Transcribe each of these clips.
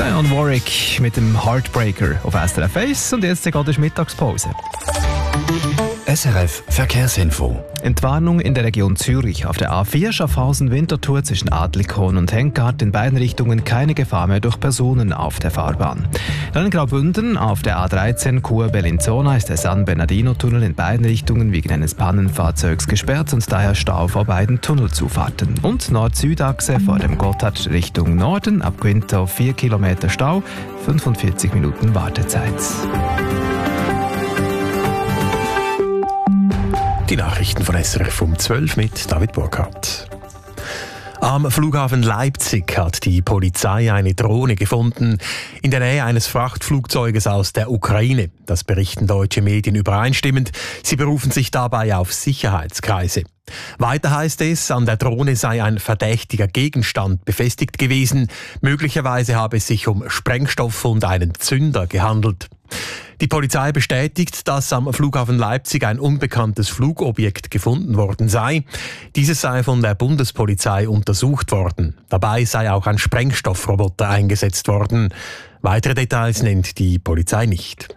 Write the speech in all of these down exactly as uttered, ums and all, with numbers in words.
Dionne Warwick mit dem Heartbreaker auf S R F eins und jetzt geht es Mittagspause. S R F Verkehrsinfo. Entwarnung in der Region Zürich. Auf der A vier Schaffhausen-Winterthur zwischen Adlikon und Henkart in beiden Richtungen keine Gefahr mehr durch Personen auf der Fahrbahn. Dann in Graubünden auf der A dreizehn Chur-Bellinzona ist der San Bernardino-Tunnel in beiden Richtungen wegen eines Pannenfahrzeugs gesperrt und daher Stau vor beiden Tunnelzufahrten. Und Nord-Süd-Achse vor dem Gotthard Richtung Norden ab Quinto vier Kilometer Stau, fünfundvierzig Minuten Wartezeit. Die Nachrichten von S R F um zwölf mit David Burkhardt. Am Flughafen Leipzig hat die Polizei eine Drohne gefunden in der Nähe eines Frachtflugzeuges aus der Ukraine. Das berichten deutsche Medien übereinstimmend. Sie berufen sich dabei auf Sicherheitskreise. Weiter heißt es, an der Drohne sei ein verdächtiger Gegenstand befestigt gewesen. Möglicherweise habe es sich um Sprengstoff und einen Zünder gehandelt. Die Polizei bestätigt, dass am Flughafen Leipzig ein unbekanntes Flugobjekt gefunden worden sei. Dieses sei von der Bundespolizei untersucht worden. Dabei sei auch ein Sprengstoffroboter eingesetzt worden. Weitere Details nennt die Polizei nicht.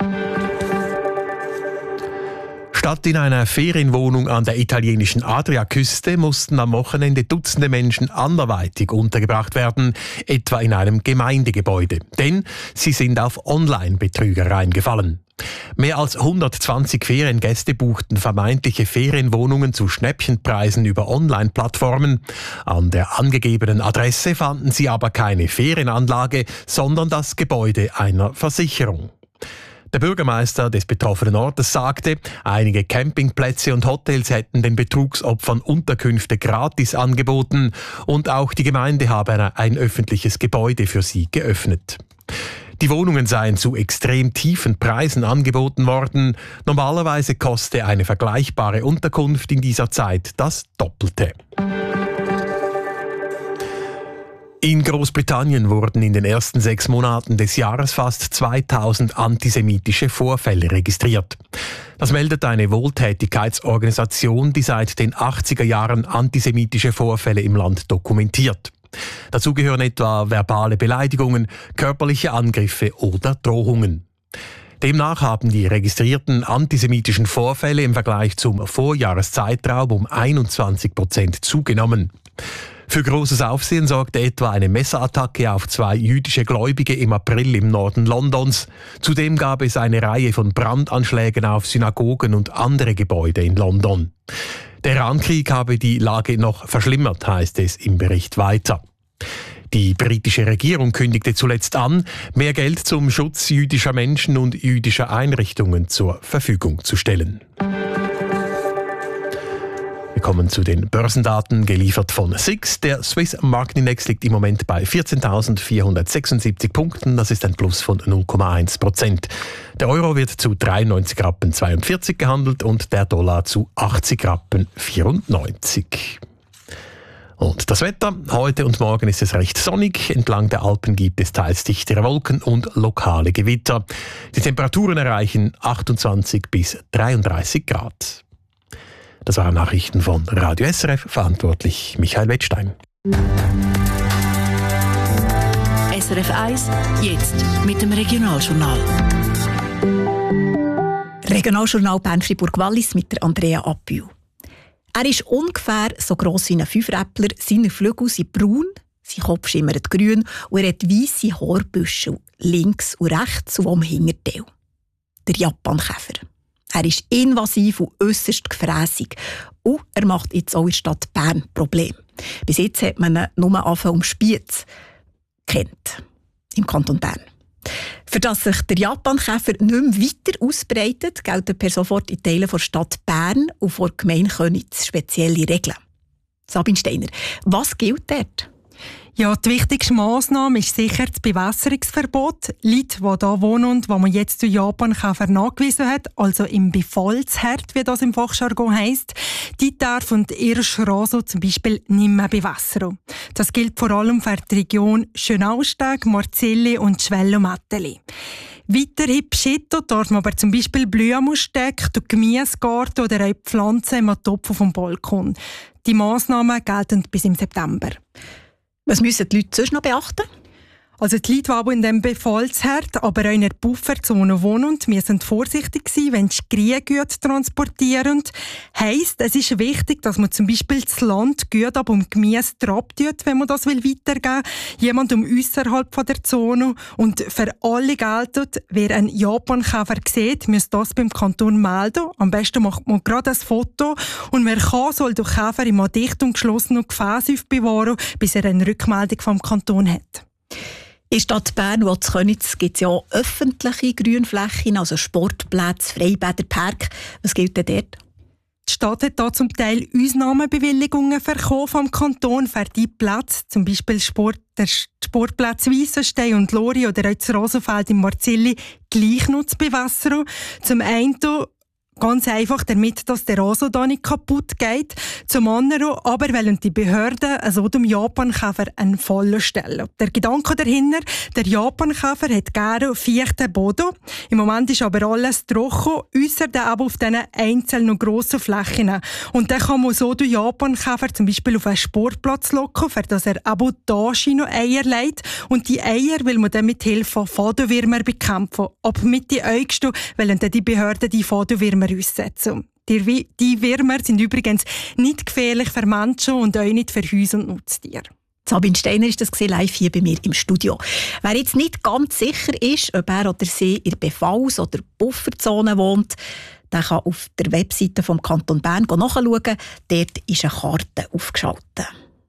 Statt in einer Ferienwohnung an der italienischen Adriaküste mussten am Wochenende Dutzende Menschen anderweitig untergebracht werden, etwa in einem Gemeindegebäude. Denn sie sind auf Online-Betrüger reingefallen. Mehr als hundertzwanzig Feriengäste buchten vermeintliche Ferienwohnungen zu Schnäppchenpreisen über Online-Plattformen. An der angegebenen Adresse fanden sie aber keine Ferienanlage, sondern das Gebäude einer Versicherung. Der Bürgermeister des betroffenen Ortes sagte, einige Campingplätze und Hotels hätten den Betrugsopfern Unterkünfte gratis angeboten und auch die Gemeinde habe ein öffentliches Gebäude für sie geöffnet. Die Wohnungen seien zu extrem tiefen Preisen angeboten worden. Normalerweise koste eine vergleichbare Unterkunft in dieser Zeit das Doppelte. In Großbritannien wurden in den ersten sechs Monaten des Jahres fast zweitausend antisemitische Vorfälle registriert. Das meldet eine Wohltätigkeitsorganisation, die seit den achtziger Jahren antisemitische Vorfälle im Land dokumentiert. Dazu gehören etwa verbale Beleidigungen, körperliche Angriffe oder Drohungen. Demnach haben die registrierten antisemitischen Vorfälle im Vergleich zum Vorjahreszeitraum um einundzwanzig Prozent zugenommen. Für großes Aufsehen sorgte etwa eine Messerattacke auf zwei jüdische Gläubige im April im Norden Londons. Zudem gab es eine Reihe von Brandanschlägen auf Synagogen und andere Gebäude in London. Der Irankrieg habe die Lage noch verschlimmert, heißt es im Bericht weiter. Die britische Regierung kündigte zuletzt an, mehr Geld zum Schutz jüdischer Menschen und jüdischer Einrichtungen zur Verfügung zu stellen. Wir kommen zu den Börsendaten, geliefert von S I X. Der Swiss Marktindex liegt im Moment bei vierzehntausendvierhundertsechsundsiebzig Punkten. Das ist ein Plus von null Komma eins Prozent. Der Euro wird zu dreiundneunzig Rappen zweiundvierzig gehandelt und der Dollar zu achtzig Rappen vierundneunzig. Und das Wetter. Heute und morgen ist es recht sonnig. Entlang der Alpen gibt es teils dichtere Wolken und lokale Gewitter. Die Temperaturen erreichen achtundzwanzig bis dreiunddreißig Grad. Das waren Nachrichten von Radio S R F, verantwortlich Michael Wettstein. S R F eins, jetzt mit dem Regionaljournal. Regionaljournal Bern-Fribourg-Wallis mit der Andrea Appühl. Er ist ungefähr so gross wie ein Fünfräppler, seine Flügel sind braun, sein Kopf schimmert grün und er hat weisse Haarbüschel links und rechts und am Hinterteil. Der Japankäfer. Er ist invasiv und äusserst gefrässig. Und er macht jetzt auch in der Stadt Bern Probleme. Bis jetzt hat man ihn nur Anfang um Spiez kennt. Im Kanton Bern. Für dass sich der Japankäfer nicht mehr weiter ausbreitet, gelten per sofort in Teilen der Stadt Bern und der Gemeinde Köniz spezielle Regeln. Sabine Steiner, was gilt dort? Ja, die wichtigste Massnahme ist sicher das Bewässerungsverbot. Leute, die hier wohnen und die man jetzt zu Japankäfer nachgewiesen hat, also im Befallsherd, wie das im Fachjargon heisst, die dürfen ihre Straße zum Beispiel nicht mehr bewässern. Das gilt vor allem für die Region Schönausteg, Marzilli und Schwello-Metteli. Weiter hübsch darf man aber zum Beispiel Blumensteg, den Gemüsegarten oder auch Pflanzen im Topf vom Balkon. Die Massnahmen gelten bis im September. Was müssen die Leute sonst noch beachten? Also die Leute, die in diesem Befallsherd, aber auch in der Bufferzone wohnen, müssen vorsichtig sein, wenn sie Griegüte transportieren. Heisst, es ist wichtig, dass man zum Beispiel das Land gut ab um Gemüse abtut, wenn man das weitergeben will. Jemandem außerhalb der Zone. Und für alle gilt, wer einen Japan-Käfer sieht, muss das beim Kanton melden. Am besten macht man gerade ein Foto. Und wer kann, soll den Käfer im dicht und geschlossenen Gefäß aufbewahren, bis er eine Rückmeldung vom Kanton hat. In der Stadt Bern und in Köniz gibt es ja öffentliche Grünflächen, also Sportplätze, Freibäder, Park. Was gilt denn dort? Die Stadt hat da zum Teil Ausnahmebewilligungen bekommen vom Kanton für die Plätze, zum Beispiel Sport, der Sportplatz Weissenstein und Lori oder auch das Rosenfeld in Marzilli, gleich noch zu bewässern. Zum einen ganz einfach, damit dass der Rasen da nicht kaputt geht. Zum anderen aber wollen die Behörden also dem Japankäfer einen Fallen stellen. Der Gedanke dahinter, der Japankäfer hat gerne feuchten Boden. Im Moment ist aber alles trocken, ausser aber auf diesen einzelnen grossen Flächen. Und dann kann man so den Japankäfer zum Beispiel auf einen Sportplatz locken, für dass er aber da noch Eier legt. Und die Eier will man dann mit Hilfe von Fadenwürmern bekämpfen. Aber mit den Äugsten wollen dann die Behörden die Fadenwürmer aussetzen. Die, die Würmer sind übrigens nicht gefährlich für Menschen und auch nicht für Häuser und Nutztiere. Sabine Steiner ist das live hier bei mir im Studio. Wer jetzt nicht ganz sicher ist, ob er oder sie in der Befalls- oder Bufferzone wohnt, der kann auf der Webseite vom Kanton Bern nachschauen. Dort ist eine Karte aufgeschaltet.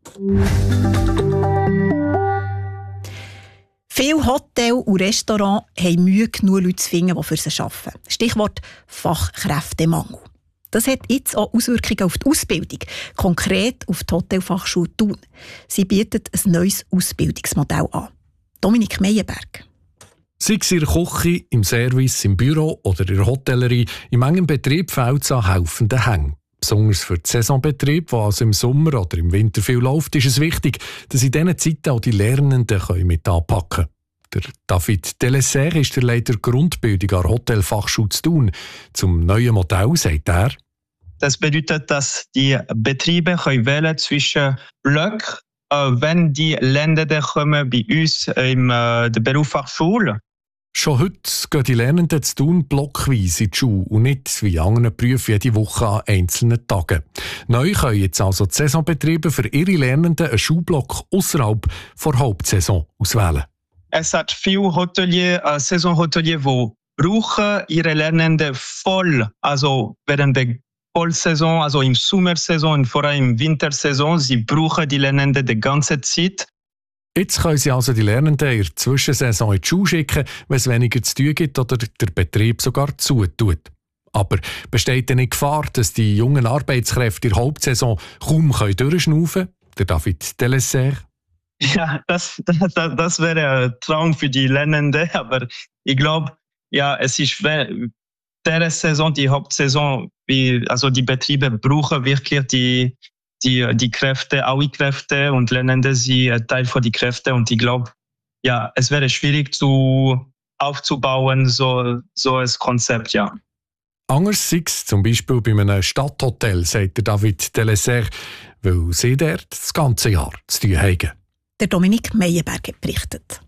Viele Hotels und Restaurants haben Mühe, genug Leute zu finden, die für sie arbeiten. Stichwort Fachkräftemangel. Das hat jetzt auch Auswirkungen auf die Ausbildung, konkret auf die Hotelfachschule Thun. Sie bietet ein neues Ausbildungsmodell an. Dominik Meyerberg. Sei es in der Küche, im Service, im Büro oder in der Hotellerie, in manchem Betrieb fehlt es an helfenden Hängen. Besonders für den Saisonbetrieb, der also im Sommer oder im Winter viel läuft, ist es wichtig, dass in diesen Zeiten auch die Lernenden mit anpacken können. Der David Delessert ist der Leiter Grundbildung an der Hotelfachschule Thun. Zum neuen Modell sagt er: Das bedeutet, dass die Betriebe können wählen zwischen Blöcken, äh, wenn die Lernenden kommen bei uns in äh, der Berufsfachschule. Schon heute gehen die Lernenden zu Thun blockweise in die Schule und nicht wie in anderen Berufen jede Woche an einzelnen Tagen. Neu können jetzt also die Saisonbetriebe für ihre Lernenden einen Schulblock außerhalb der Hauptsaison auswählen. Es hat viele Hoteliers, äh, Saisonhoteliers, die brauchen ihre Lernenden voll, also während der Vollsaison, also im Sommersaison und vor allem im Wintersaison, sie brauchen die Lernenden die ganze Zeit. Jetzt können sie also die Lernenden in der Zwischensaison in die Schule schicken, wenn es weniger zu tun gibt oder der Betrieb sogar zutut. Aber besteht denn nicht Gefahr, dass die jungen Arbeitskräfte in der Hauptsaison kaum durchschnaufen können? Der David Delessert. Ja, das, das, das wäre ein Traum für die Lernenden, aber ich glaube, ja, es ist der Saison, die Hauptsaison, also die Betriebe brauchen wirklich die Die, die Kräfte, alle Kräfte und Lernende sind ein Teil von den Kräften und ich glaube, ja, es wäre schwierig zu aufzubauen, so, so ein Konzept, ja. Anders sei es zum Beispiel bei einem Stadthotel, sagt der David Delessert, weil sie dort das ganze Jahr zu tun haben. Der Dominik Meyerberg hat berichtet.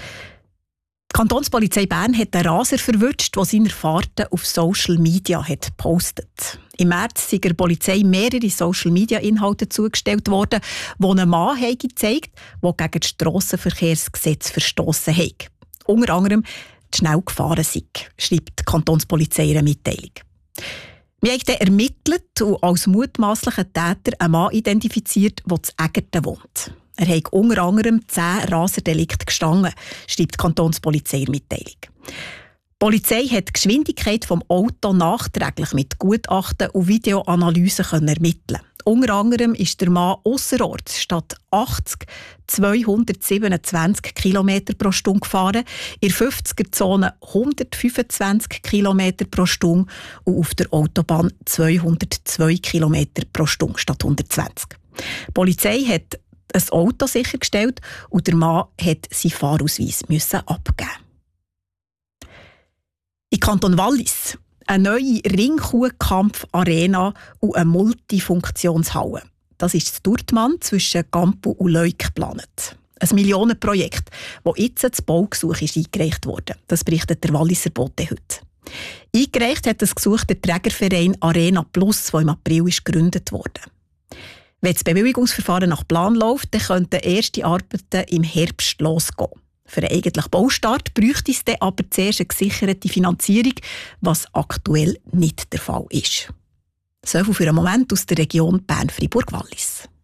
Die Kantonspolizei Bern hat einen Raser verwünscht, der seine Fahrten auf Social Media hat gepostet. Im März sind der Polizei mehrere Social-Media-Inhalte zugestellt worden, die einen Mann gezeigt haben, der gegen das Strassenverkehrsgesetz verstossen hat. Unter anderem zu schnell gefahren sei, schreibt die Kantonspolizei in einer Mitteilung. Wir haben dann ermittelt und als mutmaßlichen Täter einen Mann identifiziert, der zu Egerten wohnt. Er hat unter anderem zehn Raserdelikte gestanden, schreibt die Kantonspolizei in der Mitteilung. Die Polizei hat die Geschwindigkeit des Autos nachträglich mit Gutachten und Videoanalysen ermitteln. Unter anderem ist der Mann ausserorts statt achtzig zweihundertsiebenundzwanzig Kilometer pro Stunde gefahren, in der fünfziger-Zone hundertfünfundzwanzig Kilometer pro Stunde und auf der Autobahn zweihundertzwei Kilometer pro Stunde statt hundertzwanzig. Die Polizei hat ein Auto sichergestellt und der Mann hat seinen Fahrausweis müssen abgeben. Im Kanton Wallis eine neue Ringkuhkampf-Arena und eine Multifunktionshalle. Das ist das Durtmann zwischen Gampu und Leuk geplant. Ein Millionenprojekt, das jetzt das Baugesuch ist eingereicht wurde. Das berichtet der Walliser Bote heute. Eingereicht hat das Gesuch der Trägerverein Arena Plus, der im April ist gegründet wurde. Wenn das Bewilligungsverfahren nach Plan läuft, dann könnten erste Arbeiten im Herbst losgehen. Für einen eigentlichen Baustart bräuchte es dann aber zuerst eine gesicherte Finanzierung, was aktuell nicht der Fall ist. So viel für einen Moment aus der Region Bern-Fribourg-Wallis.